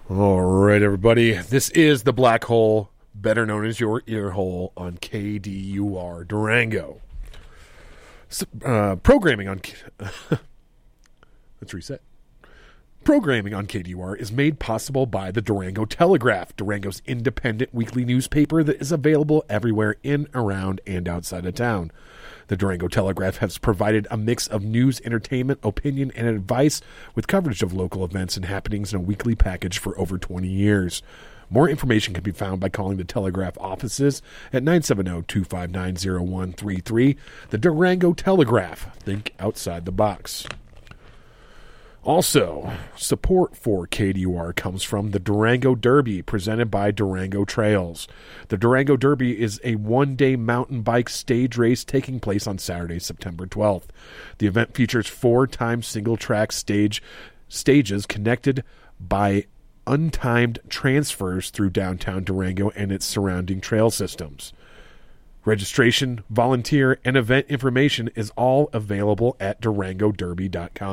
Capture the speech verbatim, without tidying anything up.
All right, everybody. This is the Black Hole, better known as your ear hole, on K D U R Durango. So, uh, programming on... Let's reset. Programming on K D U R is made possible by the Durango Telegraph, Durango's independent weekly newspaper that is available everywhere in, around, and outside of town. The Durango Telegraph has provided a mix of news, entertainment, opinion, and advice with coverage of local events and happenings in a weekly package for over twenty years. More information can be found by calling the Telegraph offices at nine seven zero, two five nine, zero one three three. The Durango Telegraph. Think outside the box. Also, support for K D U R comes from the Durango Derby, presented by Durango Trails. The Durango Derby is a one-day mountain bike stage race taking place on Saturday, September twelfth. The event features four-time single-track stage stages connected by untimed transfers through downtown Durango and its surrounding trail systems. Registration, volunteer, and event information is all available at durango derby dot com.